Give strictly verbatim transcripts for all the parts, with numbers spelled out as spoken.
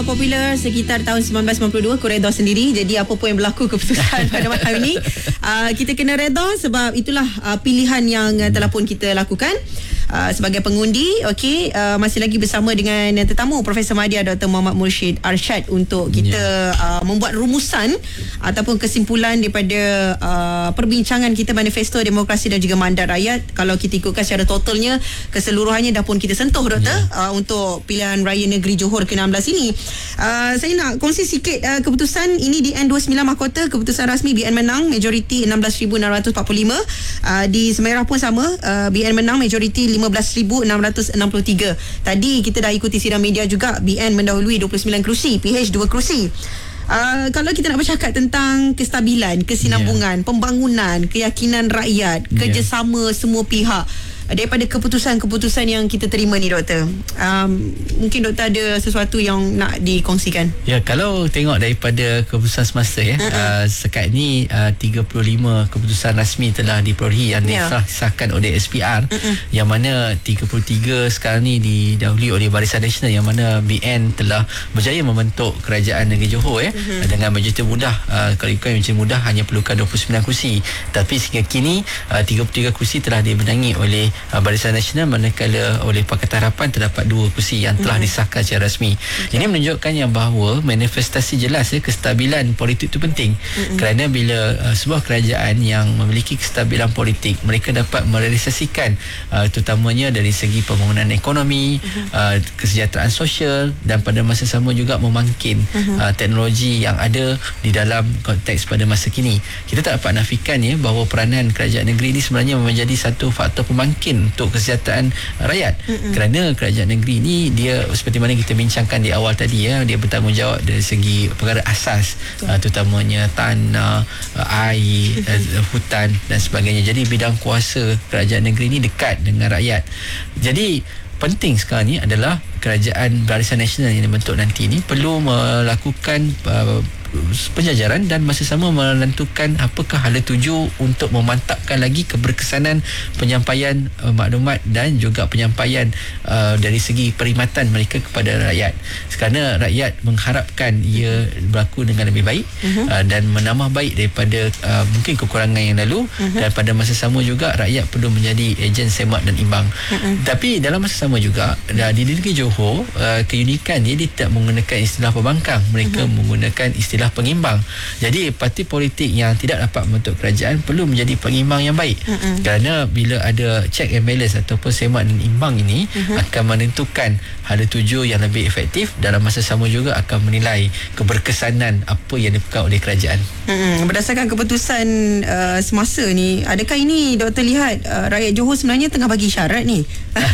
popular sekitar tahun sembilan belas sembilan puluh dua. Aku redha sendiri. Jadi apa pun yang berlaku keputusan pada malam ini, uh, kita kena redha sebab itulah uh, pilihan yang uh, telah pun kita lakukan. Uh, sebagai pengundi, okey, uh, masih lagi bersama dengan tetamu Profesor Madya Doktor Muhammad Murshid Arsyad untuk kita yeah. uh, membuat rumusan ataupun kesimpulan daripada uh, perbincangan kita manifesto demokrasi dan juga mandat rakyat. Kalau kita ikutkan secara totalnya, keseluruhannya dah pun kita sentuh, Doktor, yeah. uh, untuk pilihan raya negeri Johor ke enam belas ini. Uh, saya nak kongsi sikit uh, keputusan ini di N dua puluh sembilan mahkota. Keputusan rasmi B N menang, majoriti enam belas ribu enam ratus empat puluh lima. Uh, di Semerah pun sama, uh, B N menang, majoriti lima belas ribu enam ratus enam puluh tiga. Tadi kita dah ikuti sidang media juga, B N mendahului dua puluh sembilan kerusi, P H dua kerusi. Uh, kalau kita nak bercakap tentang kestabilan, kesinambungan, yeah. pembangunan, keyakinan rakyat, yeah. kerjasama semua pihak daripada keputusan-keputusan yang kita terima ni, Doktor, um, mungkin Doktor ada sesuatu yang nak dikongsikan? Ya, kalau tengok daripada keputusan semasa ya, uh-uh. uh, sekat ni uh, tiga puluh lima keputusan rasmi telah diperolehi yang yeah. disahkan oleh S P R, uh-uh. yang mana tiga puluh tiga sekarang ni didahului oleh Barisan Nasional, yang mana B N telah berjaya membentuk kerajaan negeri Johor ya, uh-huh. dengan majoriti mudah. Uh, kalau ikutkan majoriti mudah hanya perlukan dua puluh sembilan kursi, tapi sehingga kini uh, tiga puluh tiga kursi telah dibenangi oleh Barisan Nasional, manakala oleh Pakatan Harapan terdapat dua kursi yang telah mm-hmm. disahkan secara rasmi. Okay. Ini menunjukkan yang bahawa manifestasi jelas ya, kestabilan politik itu penting. Mm-hmm. Kerana bila uh, sebuah kerajaan yang memiliki kestabilan politik, mereka dapat merealisasikan uh, terutamanya dari segi pembangunan ekonomi, mm-hmm. uh, kesejahteraan sosial, dan pada masa sama juga memangkin mm-hmm. uh, teknologi yang ada di dalam konteks pada masa kini. Kita tak dapat nafikan ya bahawa peranan kerajaan negeri ini sebenarnya menjadi satu faktor pemangkin untuk kesejahteraan rakyat. Mm-mm. Kerana kerajaan negeri ni dia seperti mana kita bincangkan di awal tadi ya, dia bertanggungjawab dari segi perkara asas, uh, terutamanya tanah, uh, air, uh, hutan dan sebagainya. Jadi bidang kuasa kerajaan negeri ni dekat dengan rakyat. Jadi penting sekarang ni adalah kerajaan Barisan Nasional yang dibentuk nanti ni perlu melakukan uh, penjajaran dan masa sama menentukan apakah hala tuju untuk memantapkan lagi keberkesanan penyampaian uh, maklumat dan juga penyampaian uh, dari segi perkhidmatan mereka kepada rakyat. Kerana rakyat mengharapkan ia berlaku dengan lebih baik, uh-huh. uh, dan menambah baik daripada uh, mungkin kekurangan yang lalu, uh-huh. dan pada masa sama juga rakyat perlu menjadi ejen semak dan imbang. Uh-huh. Tapi dalam masa sama juga di negeri Johor, uh, keunikan dia, dia tidak menggunakan istilah pembangkang, mereka uh-huh. menggunakan istilah pengimbang. Jadi parti politik yang tidak dapat membentuk kerajaan perlu menjadi pengimbang yang baik. Uh-uh. Kerana bila ada check and balance ataupun semak dan imbang ini, uh-huh. akan menentukan hala tuju yang lebih efektif, dalam masa sama juga akan menilai keberkesanan apa yang dipegang oleh kerajaan. Uh-huh. Berdasarkan keputusan uh, semasa ni, adakah ini Doktor lihat uh, rakyat Johor sebenarnya tengah bagi syarat ni?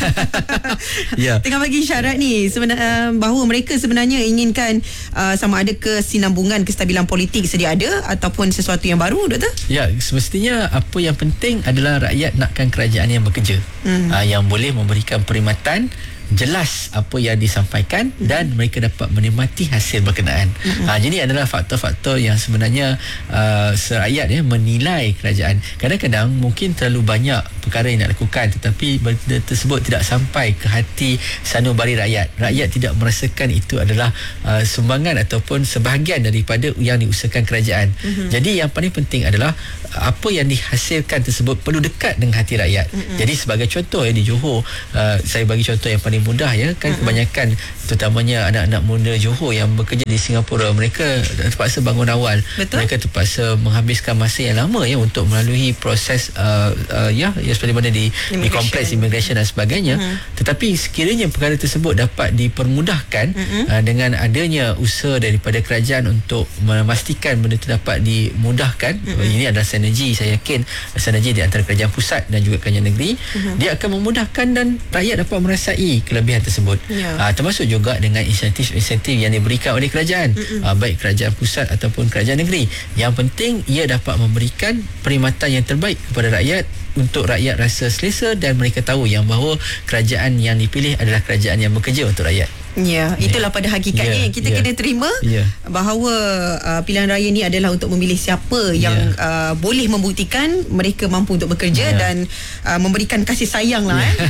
yeah. Tengah bagi syarat ni sebenarnya uh, bahawa mereka sebenarnya inginkan uh, sama ada kesinambungan, kestabilan politik sedia ada ataupun sesuatu yang baru, Doktor? Ya, semestinya apa yang penting adalah rakyat nakkan kerajaan yang bekerja, hmm. uh, yang boleh memberikan perkhidmatan, jelas apa yang disampaikan, mm-hmm. dan mereka dapat menikmati hasil berkenaan. Mm-hmm. Ha, jadi adalah faktor-faktor yang sebenarnya uh, serakyat ya, menilai kerajaan. Kadang-kadang mungkin terlalu banyak perkara yang nak lakukan, tetapi benda tersebut tidak sampai ke hati sanubari rakyat. Rakyat tidak merasakan itu adalah uh, sumbangan ataupun sebahagian daripada yang diusahakan kerajaan. Mm-hmm. Jadi yang paling penting adalah apa yang dihasilkan tersebut perlu dekat dengan hati rakyat. Mm-hmm. Jadi sebagai contoh ya, di Johor, uh, saya bagi contoh yang paling mudah ya, kan, uh-huh. kebanyakan terutamanya anak-anak muda Johor yang bekerja di Singapura, mereka terpaksa bangun awal. Betul? Mereka terpaksa menghabiskan masa yang lama ya untuk melalui proses uh, uh, ya, ya seperti mana di, di kompleks immigration dan sebagainya. Uh-huh. Tetapi sekiranya perkara tersebut dapat dipermudahkan, uh-huh. uh, dengan adanya usaha daripada kerajaan untuk memastikan benda itu dapat dimudahkan, uh-huh. ini adalah sinergi, saya yakin sinergi di antara kerajaan pusat dan juga kerajaan negeri, uh-huh. dia akan memudahkan dan rakyat dapat merasai kelebihan tersebut. Ya. Uh, termasuk juga dengan insentif-insentif yang diberikan oleh kerajaan, uh, baik kerajaan pusat ataupun kerajaan negeri. Yang penting ia dapat memberikan perkhidmatan yang terbaik kepada rakyat, untuk rakyat rasa selesa dan mereka tahu yang bahawa kerajaan yang dipilih adalah kerajaan yang bekerja untuk rakyat. Ya, itulah yeah. pada hakikatnya yeah. kita yeah. kena terima yeah. bahawa uh, pilihan raya ni adalah untuk memilih siapa yeah. yang uh, boleh membuktikan mereka mampu untuk bekerja yeah. dan uh, memberikan kasih sayang lah yeah.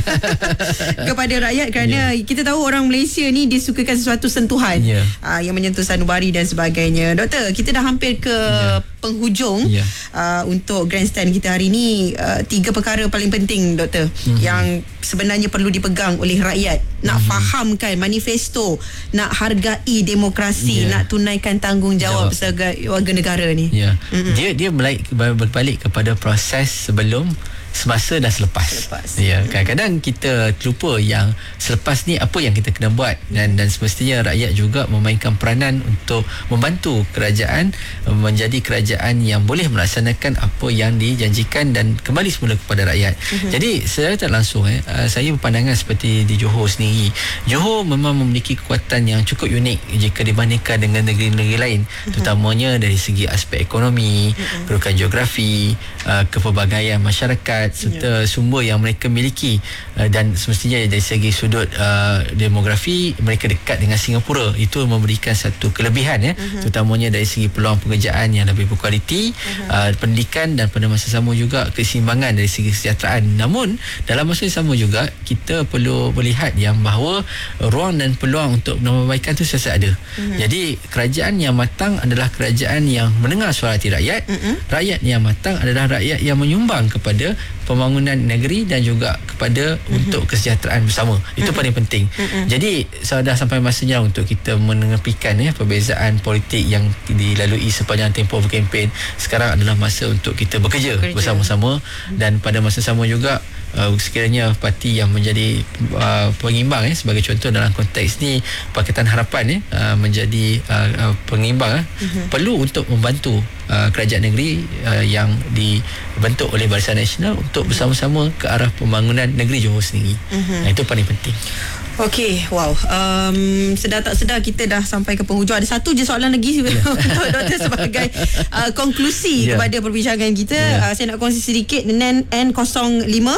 eh, kepada rakyat, kerana yeah. kita tahu orang Malaysia ni disukakan sesuatu sentuhan yeah. uh, yang menyentuh sanubari dan sebagainya. Doktor, kita dah hampir ke yeah. penghujung yeah. uh, untuk grandstand kita hari ni. Uh, tiga perkara paling penting, Doktor, mm-hmm. yang sebenarnya perlu dipegang oleh rakyat. Nak mm-hmm. fahamkan manifesto, nak hargai demokrasi, yeah. nak tunaikan tanggungjawab Jawab. sebagai warga negara ni. Yeah. Mm-hmm. Dia dia balik berbalik kepada proses sebelum, semasa dan selepas. selepas. Ya, kadang-kadang kita terlupa yang selepas ni apa yang kita kena buat, dan dan semestinya rakyat juga memainkan peranan untuk membantu kerajaan menjadi kerajaan yang boleh melaksanakan apa yang dijanjikan dan kembali semula kepada rakyat. Uh-huh. Jadi secara tak langsung eh, saya berpandangan seperti di Johor sendiri. Johor memang memiliki kekuatan yang cukup unik jika dibandingkan dengan negeri-negeri lain, uh-huh. terutamanya dari segi aspek ekonomi, uh-huh. kedudukan geografi, uh, kepelbagaian masyarakat serta yeah. sumber yang mereka miliki, uh, dan semestinya dari segi sudut uh, demografi mereka dekat dengan Singapura. Itu memberikan satu kelebihan ya, uh-huh. terutamanya dari segi peluang pekerjaan yang lebih berkualiti, uh-huh. uh, pendidikan, dan pada masa sama juga keseimbangan dari segi kesejahteraan. Namun dalam masa yang sama juga kita perlu melihat yang bahawa ruang dan peluang untuk menambahbaikan itu sentiasa ada. Uh-huh. Jadi kerajaan yang matang adalah kerajaan yang mendengar suara hati rakyat. Uh-huh. Rakyat yang matang adalah rakyat yang menyumbang kepada pembangunan negeri dan juga kepada mm-hmm. untuk kesejahteraan bersama. Itu mm-hmm. paling penting. Mm-hmm. Jadi sudah sampai masanya untuk kita menepikan ya perbezaan politik yang dilalui sepanjang tempoh berkempen. Sekarang adalah masa untuk kita bekerja, bekerja. bersama-sama, mm-hmm. dan pada masa sama juga Uh, sekiranya parti yang menjadi uh, pengimbang eh, sebagai contoh dalam konteks ni Pakatan Harapan eh, uh, menjadi uh, uh, pengimbang eh, uh-huh. perlu untuk membantu uh, kerajaan negeri uh, yang dibentuk oleh Barisan Nasional untuk uh-huh. bersama-sama ke arah pembangunan negeri Johor sendiri. Uh-huh. Nah, itu paling penting. Okey, wow. Um, sedar tak sedar kita dah sampai ke penghujung. Ada satu je soalan lagi yeah. untuk Doktor sebagai uh, konklusi yeah. kepada perbincangan kita. Yeah. Uh, saya nak kongsi sedikit. N N kosong lima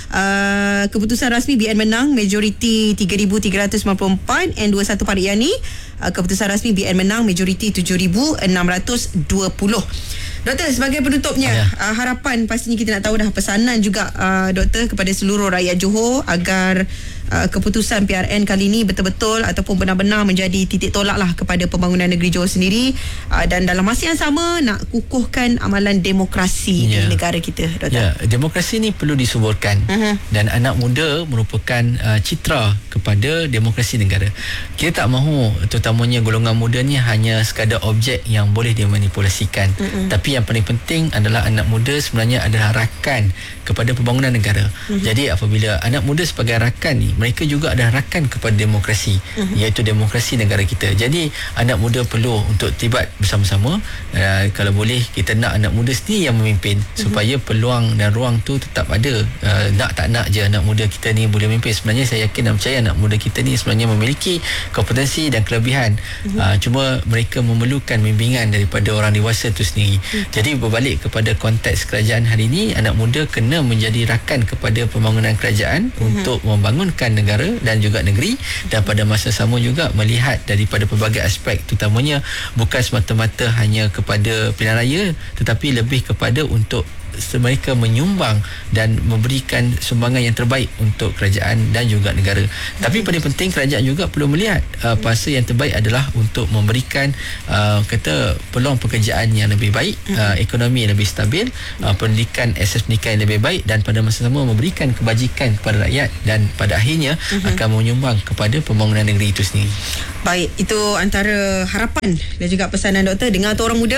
uh, keputusan rasmi B N menang, majoriti tiga ribu tiga ratus sembilan puluh empat. N dua puluh satu Parit Yani, uh, keputusan rasmi B N menang, majoriti tujuh ribu enam ratus dua puluh. Doktor, sebagai penutupnya, yeah. uh, harapan pastinya kita nak tahu dah, pesanan juga uh, Doktor kepada seluruh rakyat Johor agar uh, keputusan P R N kali ini betul-betul ataupun benar-benar menjadi titik tolak lah kepada pembangunan negeri Johor sendiri, uh, dan dalam masa yang sama nak kukuhkan amalan demokrasi yeah. di negara kita, Doktor. Ya, yeah. demokrasi ni perlu disuburkan, uh-huh. dan anak muda merupakan uh, citra kepada demokrasi negara. Kita tak mahu terutamanya golongan muda ni hanya sekadar objek yang boleh dimanipulasikan, uh-huh. tapi yang paling penting adalah anak muda sebenarnya adalah rakan kepada pembangunan negara. Uh-huh. Jadi apabila anak muda sebagai rakan ni, mereka juga adalah rakan kepada demokrasi, uh-huh. iaitu demokrasi negara kita. Jadi anak muda perlu untuk terlibat bersama-sama. Uh, kalau boleh kita nak anak muda sendiri yang memimpin, uh-huh. supaya peluang dan ruang tu tetap ada. Uh, nak tak nak je anak muda kita ni boleh memimpin. Sebenarnya saya yakin dan percaya anak muda kita ni sebenarnya memiliki kompetensi dan kelebihan. Uh-huh. Uh, cuma mereka memerlukan bimbingan daripada orang dewasa tu sendiri. Uh-huh. Jadi berbalik kepada konteks kerajaan hari ini, anak muda kena menjadi rakan kepada pembangunan kerajaan uh-huh. untuk membangunkan negara dan juga negeri, dan pada masa sama juga melihat daripada pelbagai aspek, terutamanya bukan semata-mata hanya kepada pilihan raya, tetapi lebih kepada untuk mereka menyumbang dan memberikan sumbangan yang terbaik untuk kerajaan dan juga negara. Mm-hmm. Tapi paling penting kerajaan juga perlu melihat uh, masa yang terbaik adalah untuk memberikan uh, kata peluang pekerjaan yang lebih baik, mm-hmm. uh, ekonomi yang lebih stabil, uh, pendidikan, akses pendidikan yang lebih baik, dan pada masa sama memberikan kebajikan kepada rakyat, dan pada akhirnya mm-hmm. akan menyumbang kepada pembangunan negeri itu sendiri. Baik, itu antara harapan dan juga pesanan Doktor. Dengar tu orang muda.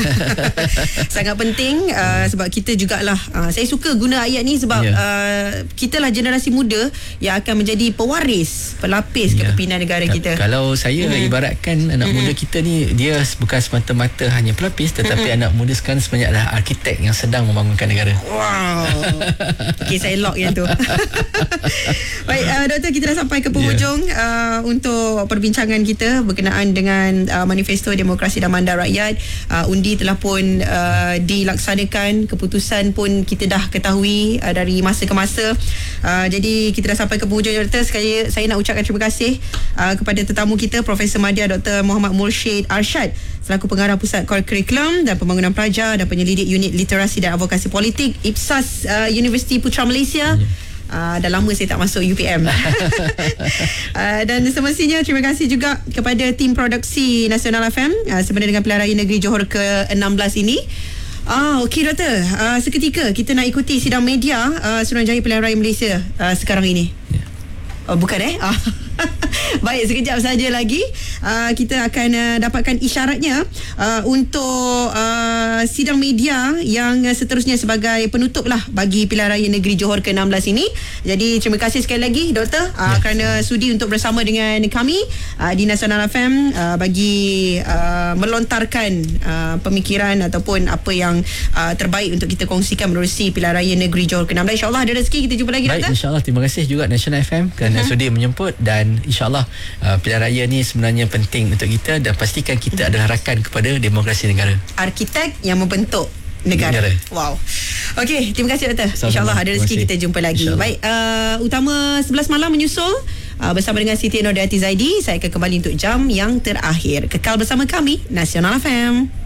Sangat penting uh, sebab kita jugalah uh, saya suka guna ayat ni sebab yeah. uh, kita lah generasi muda yang akan menjadi pewaris, pelapis yeah. kepimpinan negara Ka- kita. Kalau saya mm-hmm. ibaratkan anak mm-hmm. muda kita ni, dia bukan semata-mata hanya pelapis, tetapi mm-hmm. anak muda sekarang sebenarnya adalah arkitek yang sedang membangunkan negara. Wow. Okey, saya lock yang tu. Baik, uh, Doktor, kita dah sampai ke penghujung yeah. uh, untuk perbincangan perbincangan kita berkenaan dengan uh, Manifesto Demokrasi dan Mandat Rakyat. Uh, undi telah pun uh, dilaksanakan, keputusan pun kita dah ketahui uh, dari masa ke masa. Uh, jadi kita dah sampai ke penghujung, Doktor. Sekali saya nak ucapkan terima kasih uh, kepada tetamu kita, Profesor Madya Doktor Muhammad Mursyid Arsyad selaku pengarah Pusat Core Curriculum dan Pembangunan Pelajar dan penyelidik Unit Literasi dan Advokasi Politik IPSAS uh, Universiti Putra Malaysia. Uh, dah lama saya tak masuk U P M. uh, dan semestinya terima kasih juga kepada tim produksi Nasional F M uh, sebenarnya dengan Pilihan Raya Negeri Johor ke enam belas ini. Ah, okey Doktor. Uh, seketika kita nak ikuti sidang media uh, Suruhanjaya Pilihan Raya Malaysia uh, sekarang ini. Yeah. Oh, bukan eh? Ah. Baik, sekejap saja lagi uh, kita akan uh, dapatkan isyaratnya uh, untuk uh, sidang media yang uh, seterusnya sebagai penutup lah bagi Pilihan Raya Negeri Johor ke enam belas ini. Jadi terima kasih sekali lagi Doktor uh, yes. kerana sudi untuk bersama dengan kami uh, di Nasional F M uh, bagi uh, melontarkan uh, pemikiran ataupun apa yang uh, terbaik untuk kita kongsikan menerusi Pilihan Raya Negeri Johor ke enam belas. InsyaAllah ada rezeki kita jumpa lagi. Baik, Doktor. insyaAllah terima kasih juga Nasional F M kerana uh-huh. sudi menjemput, dan insyaAllah uh, pilihan raya ni sebenarnya penting untuk kita dan pastikan kita uh-huh. ada rakan kepada demokrasi negara. Arkitek yang membentuk negara. negara. Wow. Okey, terima kasih Doktor. InsyaAllah ada rezeki kita jumpa lagi. Baik, uh, utama sebelas malam menyusul uh, bersama dengan Siti Nurhayati Zaidi. Saya akan kembali untuk jam yang terakhir. Kekal bersama kami Nasional F M.